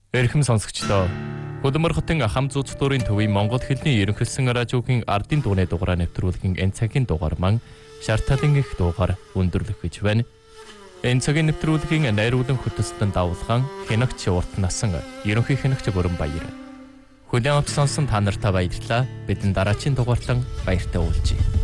Эрхэм сонсогчдоо Хөдөлмөр хотын хам зүүц дүүрийн төвийн Монгол хэлний ерөнхийлсөн радиогийн ардын дууны дугаараа нэвтрүүлгийн энэ цагийн дугаар маань шаардлагын их дугаар өндөрлөх гэж байна. Энэ цагийн нэвтрүүлгийн найруулан хөтөлсөнд давуулган хянагч урт насан ерөнхий хянагч Бүрэн Баяр. Хүлээн авч сонсон та нартай баярлалаа. Бидний дараагийн дугаартан баяртай уулзъя.